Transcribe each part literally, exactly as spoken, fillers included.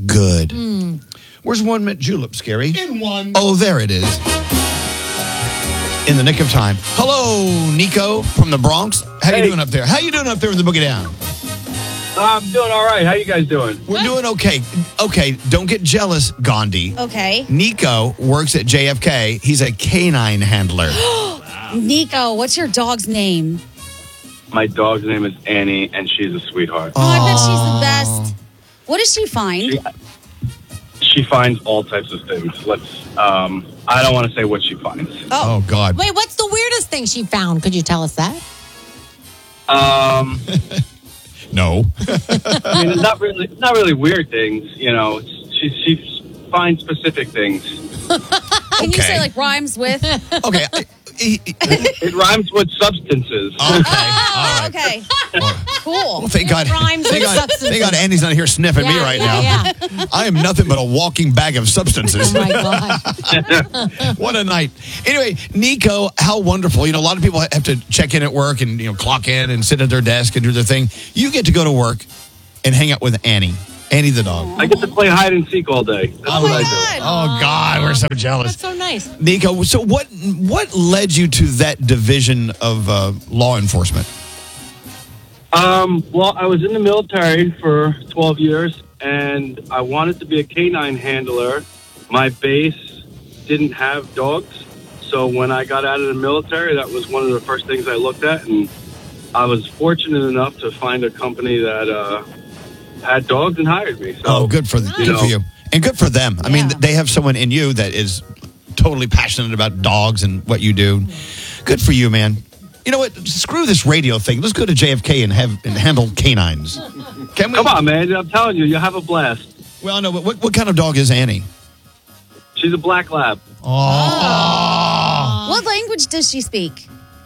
good. Mm. Where's one mint julep, Scary? In one. Oh, there it is. In the nick of time. Hello, Nico from the Bronx. How Hey. you doing up there? How you doing up there in the Boogie Down? I'm doing all right. How you guys doing? We're doing okay. Okay, don't get jealous, Gandhi. Okay. Nico works at J F K. He's a canine handler. Nico, what's your dog's name? My dog's name is Annie, and she's a sweetheart. Oh, I bet she's the best. What does she find? She, she finds all types of things. Let's. Um, I don't want to say what she finds. Oh, God. Wait, what's the weirdest thing she found? Could you tell us that? Um, No. I mean, not really, not really weird things. You know, she she finds specific things. Can you Okay. say like rhymes with? Okay. I- he- he- It rhymes with substances. okay. All Oh, right. okay. Cool. Well, thank God. rhymes Thank with God, substances. thank God Andy's not here sniffing me Yeah, right yeah, now. yeah. I am nothing but a walking bag of substances. Oh, my God. What a night. Anyway, Nico, how wonderful. You know, a lot of people have to check in at work and, you know, clock in and sit at their desk and do their thing. You get to go to work and hang out with Annie. Annie the dog. I get to play hide and seek all day. That's Oh what my I God. Oh, God, we're so jealous. That's so nice. Nico, so what what led you to that division of uh, law enforcement? do. Um, well, I was in the military for twelve years, and I wanted to be a canine handler. My base didn't have dogs, so when I got out of the military, that was one of the first things I looked at, and I was fortunate enough to find a company that uh, had dogs and hired me. So, Oh, good for the, good you for know. you, and good for them. I mean, Yeah. they have someone in you that is totally passionate about dogs and what you do. Good for you, man. You know what? Screw this radio thing. Let's go to J F K and have and handle canines. Can we? Come on, man. I'm telling you, you'll have a blast. Well, no, but what, what kind of dog is Annie? She's a black lab. Oh, What language does she speak?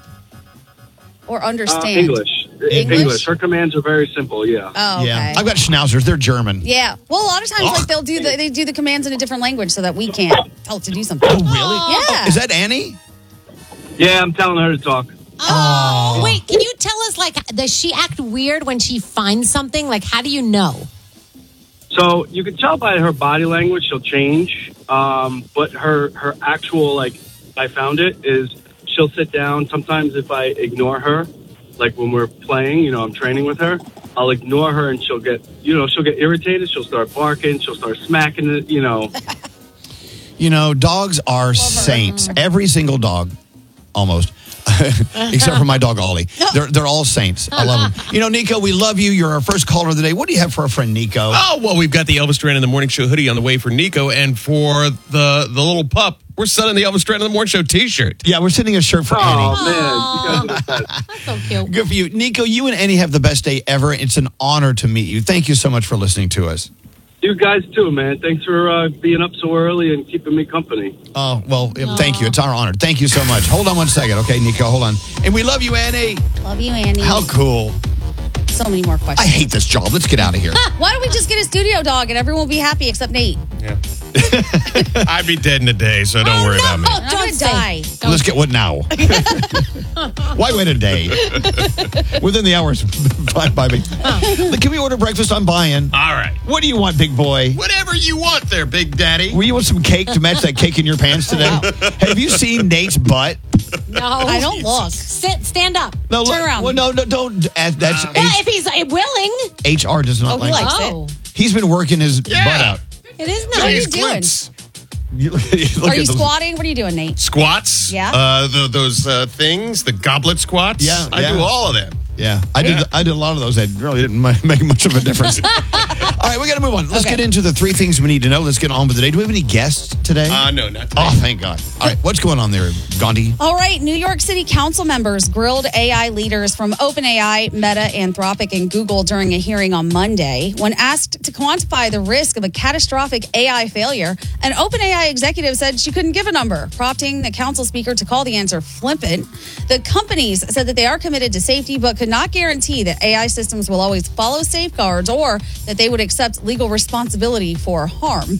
Or Uh, understand? English. English? English. Her commands are very simple, yeah. Oh, okay. yeah. I've got schnauzers. They're German. Yeah. Well, a lot of times, Oh. like they'll do the they do the commands in a different language so that we can't tell it to do something. Oh, really? Yeah. Oh, is that Annie? Yeah, I'm telling her to talk. Oh, wait, can you tell us, like, does she act weird when she finds something? Like, how do you know? So you can tell by her body language she'll change, um, but her her actual, like, I found it, is she'll sit down. Sometimes if I ignore her, like when we're playing, you know, I'm training with her, I'll ignore her and she'll get, you know, she'll get irritated. She'll start barking. She'll start smacking it, you know. You know, dogs are saints. Every single dog, almost. Except for my dog Ollie, they're they're all saints. I love them. You know, Nico, we love you. You're our first caller of the day. What do you have for our friend Nico? Oh, well, we've got the Elvis Duran in the Morning Show hoodie on the way for Nico. And for the, the little pup, we're selling the Elvis Duran in the Morning Show t-shirt. Yeah, we're sending a shirt for Oh, Annie. man. You guys are the best. That's so cute. Good for you, Nico. You and Annie have the best day ever. It's an honor to meet you. Thank you so much for listening to us. You guys too, man. Thanks for uh, being up so early and keeping me company. Oh, well, thank you. It's our honor. Thank you so much. Hold on one second, okay, Nico? Hold on. And we love you, Annie. Love you, Annie. How cool. So many more I questions. hate this job. Let's get out of here. Why don't we just get a studio dog and everyone will be happy except Nate? Yeah. I'd be dead in a day, so don't worry about me. I'm gonna die. Let's get what now? Why wait a day? Within the hours, fine by me. Can we order breakfast? I'm buying. All right. What do you want, big boy? Whatever you want there, Big Daddy. Will you want some cake to match that cake in your pants today? Have you seen Nate's butt? No. I don't look. Sit, stand up. No, Turn look- around. Well, no, no, don't. uh, That's Well, H- if he's uh, willing. H R does not Oh, he like. likes it. Oh, He's been working his Yeah. butt out. it is What are you nice. doing? glutes. You look, you look Are at you those- squatting? What are you doing, Nate? Squats. Yeah. Uh, the, those uh, things, the goblet squats. Yeah, I yeah. do all of them. Yeah, I Yeah. did. I did a lot of those. That really didn't ma- make much of a difference. All right, we got to move on. Let's Okay. get into the three things we need to know. Let's get on with the day. Do we have any guests today? Uh, no, not today. oh, thank God. All right, what's going on there, Gandhi? All right, New York City council members grilled A I leaders from OpenAI, Meta, Anthropic, and Google during a hearing on Monday. When asked to quantify the risk of a catastrophic A I failure, an OpenAI executive said she couldn't give a number, prompting the council speaker to call the answer flippant. The companies said that they are committed to safety, but could not guarantee that A I systems will always follow safeguards or that they would accept legal responsibility for harm.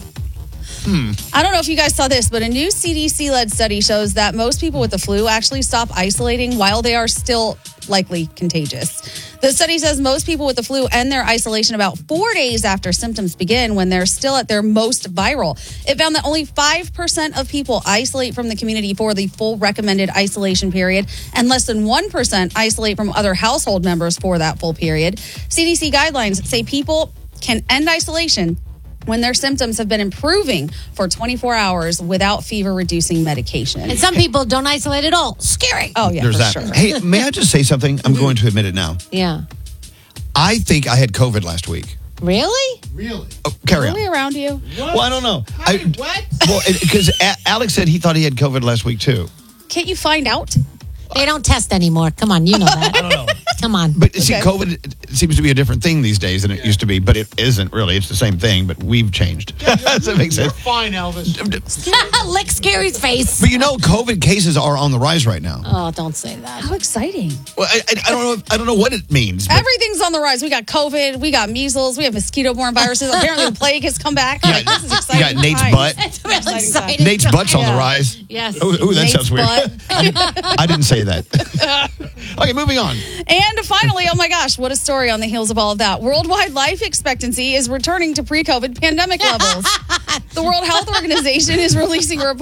I don't know if you guys saw this, but a new C D C-led study shows that most people with the flu actually stop isolating while they are still likely contagious. The study says most people with the flu end their isolation about four days after symptoms begin when they're still at their most viral. It found that only five percent of people isolate from the community for the full recommended isolation period, and less than one percent isolate from other household members for that full period. C D C guidelines say people can end isolation when their symptoms have been improving for twenty-four hours without fever-reducing medication. And some people don't isolate at all. Scary. Oh, yeah, There's for that. sure. Hey, may I just say something? I'm going to admit it now. Yeah. I think I had COVID last week. Really? Really? Oh, carry Are on. we around you? Well, I don't know. I, What? well, because Alex said he thought he had COVID last week too. Can't you find out? They don't test anymore. Come on, you know that. I don't know. Come on. But see, Okay. COVID seems to be a different thing these days than it used to be. But it isn't really. It's the same thing, but we've changed. Does that make You're sense? fine, Elvis. Lick Scary's face. But you know, COVID cases are on the rise right now. Oh, don't say that. How exciting. Well, I, I, I don't know. If, I don't know what it means. But Everything's on the rise. We got COVID, we got measles, we have mosquito-borne viruses. Apparently, the plague has come back. you Like, got, this is you exciting. got Nate's times. butt. It's real Exciting exciting. Nate's butt's on the Yeah. rise. Yes. Ooh, ooh, that Nate's sounds weird. butt. I didn't say that. Okay, moving on. And finally, oh my gosh, what a story on the heels of all of that. Worldwide life expectancy is returning to pre-COVID pandemic levels. The World Health Organization is releasing a report